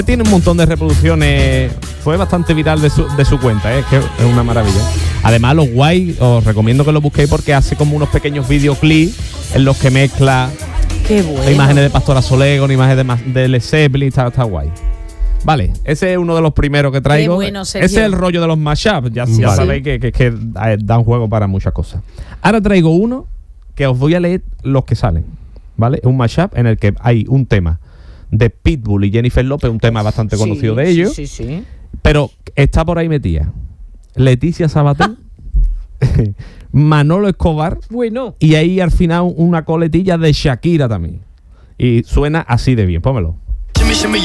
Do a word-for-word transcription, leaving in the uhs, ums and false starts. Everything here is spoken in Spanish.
Tiene un montón de reproducciones. Fue bastante viral de su, de su cuenta, ¿eh? Es que es una maravilla. Además, los guay, os recomiendo que lo busquéis porque hace como unos pequeños videoclips en los que mezcla Qué bueno. imágenes de Pastora Soler con imágenes de, de Led Zeppelin. Está, está guay. Vale, ese es uno de los primeros que traigo. Qué bueno, Sergio. Ese es el rollo de los mashups. Ya, ya Vale. sabéis que, que, que dan juego para muchas cosas. Ahora traigo uno que os voy a leer los que salen. ¿Vale? Es un mashup en el que hay un tema de Pitbull y Jennifer López, un tema bastante Sí, conocido de sí, ellos. Sí, sí. Pero está por ahí metida Leticia Sabater, Manolo Escobar, Bueno. y ahí al final una coletilla de Shakira también. Y suena así de bien, pónmelo.